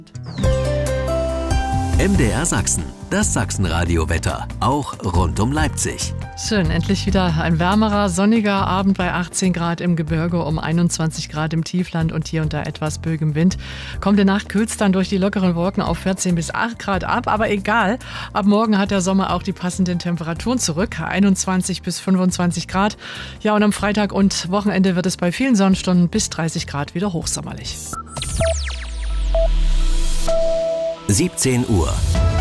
MDR Sachsen, das Sachsenradio-Wetter, auch rund um Leipzig. Schön, endlich wieder ein wärmerer, sonniger Abend bei 18 Grad im Gebirge, um 21 Grad im Tiefland und hier und da etwas böigem Wind. Kommende Nacht kühlt es dann durch die lockeren Wolken auf 14 bis 8 Grad ab, aber egal. Ab morgen hat der Sommer auch die passenden Temperaturen zurück, 21 bis 25 Grad. Ja, und am Freitag und Wochenende wird es bei vielen Sonnenstunden bis 30 Grad wieder hochsommerlich. 17 Uhr.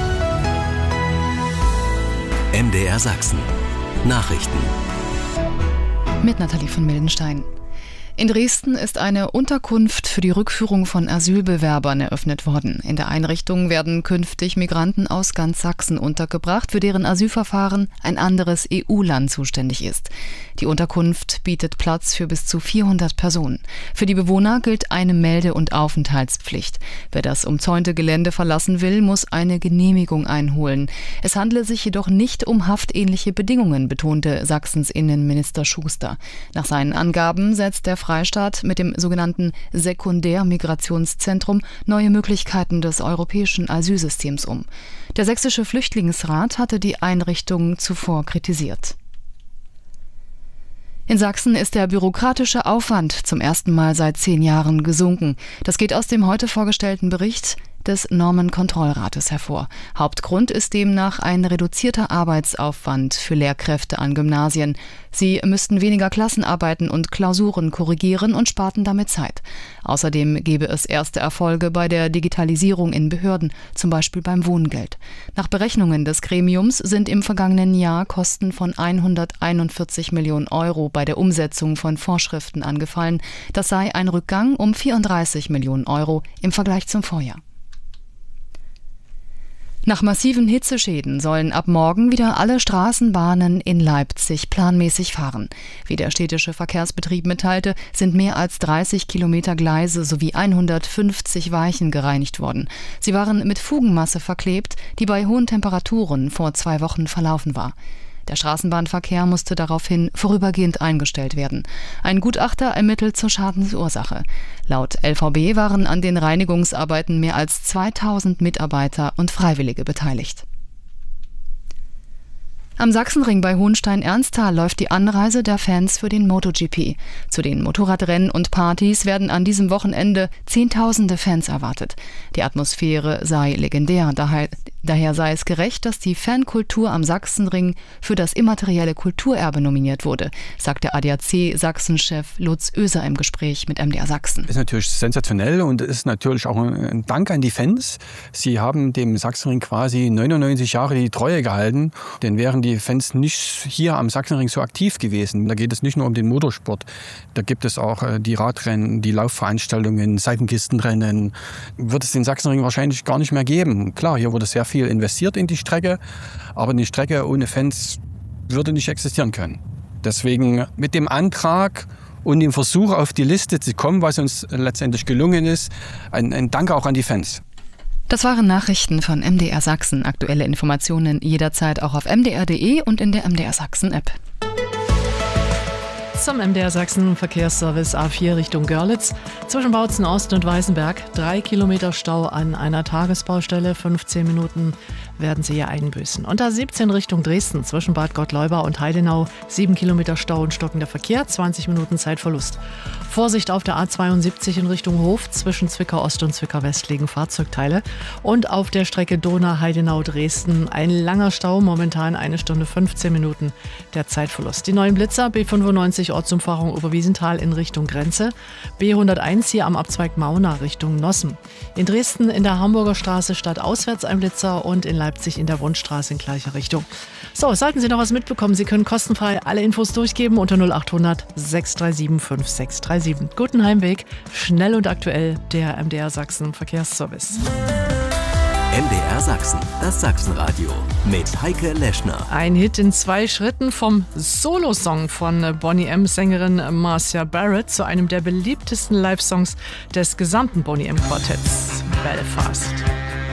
MDR Sachsen. Nachrichten. Mit Nathalie von Mildenstein. In Dresden ist eine Unterkunft für die Rückführung von Asylbewerbern eröffnet worden. In der Einrichtung werden künftig Migranten aus ganz Sachsen untergebracht, für deren Asylverfahren ein anderes EU-Land zuständig ist. Die Unterkunft bietet Platz für bis zu 400 Personen. Für die Bewohner gilt eine Melde- und Aufenthaltspflicht. Wer das umzäunte Gelände verlassen will, muss eine Genehmigung einholen. Es handle sich jedoch nicht um haftähnliche Bedingungen, betonte Sachsens Innenminister Schuster. Nach seinen Angaben setzt der Freistaat mit dem sogenannten Sekundärmigrationszentrum neue Möglichkeiten des europäischen Asylsystems um. Der Sächsische Flüchtlingsrat hatte die Einrichtung zuvor kritisiert. In Sachsen ist der bürokratische Aufwand zum ersten Mal seit 10 Jahren gesunken. Das geht aus dem heute vorgestellten Bericht des Normenkontrollrates hervor. Hauptgrund ist demnach ein reduzierter Arbeitsaufwand für Lehrkräfte an Gymnasien. Sie müssten weniger Klassenarbeiten und Klausuren korrigieren und sparten damit Zeit. Außerdem gebe es erste Erfolge bei der Digitalisierung in Behörden, zum Beispiel beim Wohngeld. Nach Berechnungen des Gremiums sind im vergangenen Jahr Kosten von 141 Millionen Euro bei der Umsetzung von Vorschriften angefallen. Das sei ein Rückgang um 34 Millionen Euro im Vergleich zum Vorjahr. Nach massiven Hitzeschäden sollen ab morgen wieder alle Straßenbahnen in Leipzig planmäßig fahren. Wie der städtische Verkehrsbetrieb mitteilte, sind mehr als 30 Kilometer Gleise sowie 150 Weichen gereinigt worden. Sie waren mit Fugenmasse verklebt, die bei hohen Temperaturen vor 2 Wochen verlaufen war. Der Straßenbahnverkehr musste daraufhin vorübergehend eingestellt werden. Ein Gutachter ermittelt zur Schadensursache. Laut LVB waren an den Reinigungsarbeiten mehr als 2000 Mitarbeiter und Freiwillige beteiligt. Am Sachsenring bei Hohenstein-Ernsthal läuft die Anreise der Fans für den MotoGP. Zu den Motorradrennen und Partys werden an diesem Wochenende Zehntausende Fans erwartet. Die Atmosphäre sei legendär, daher sei es gerecht, dass die Fankultur am Sachsenring für das immaterielle Kulturerbe nominiert wurde, sagte ADAC-Sachsen-Chef Lutz Oeser im Gespräch mit MDR Sachsen. Ist natürlich sensationell und ist natürlich auch ein Dank an die Fans. Sie haben dem Sachsenring quasi 99 Jahre die Treue gehalten, denn wären die Fans nicht hier am Sachsenring so aktiv gewesen. Da geht es nicht nur um den Motorsport, da gibt es auch die Radrennen, die Laufveranstaltungen, Seitenkistenrennen. Wird es den Sachsenring wahrscheinlich gar nicht mehr geben. Klar, hier wurde sehr viel investiert in die Strecke, aber eine Strecke ohne Fans würde nicht existieren können. Deswegen mit dem Antrag und dem Versuch auf die Liste zu kommen, was uns letztendlich gelungen ist, ein Dank auch an die Fans. Das waren Nachrichten von MDR Sachsen. Aktuelle Informationen jederzeit auch auf mdr.de und in der MDR Sachsen App. Zum MDR Sachsen Verkehrsservice A4 Richtung Görlitz. Zwischen Bautzen Ost und Weißenberg 3 Kilometer Stau an einer Tagesbaustelle. 15 Minuten werden Sie hier einbüßen. Und A17 Richtung Dresden zwischen Bad Gottleuba und Heidenau 7 Kilometer Stau und stockender Verkehr, 20 Minuten Zeitverlust. Vorsicht auf der A72 in Richtung Hof zwischen Zwickau Ost und Zwickau West liegen Fahrzeugteile. Und auf der Strecke Donau-Heidenau-Dresden ein langer Stau, momentan 1 Stunde 15 Minuten der Zeitverlust. Die neuen Blitzer B95 Ortsumfahrung Oberwiesenthal in Richtung Grenze, B101 hier am Abzweig Mauna Richtung Nossen. In Dresden in der Hamburger Straße stadtauswärts ein Blitzer und in Leipzig in der Wundstraße in gleicher Richtung. So, sollten Sie noch was mitbekommen, Sie können kostenfrei alle Infos durchgeben unter 0800 637 5637. Guten Heimweg, schnell und aktuell, der MDR Sachsen Verkehrsservice. MDR Sachsen, das Sachsenradio mit Heike Leschner. Ein Hit in 2 Schritten vom Solosong von Boney M-Sängerin Marcia Barrett zu einem der beliebtesten Live-Songs des gesamten Boney M-Quartetts, Belfast.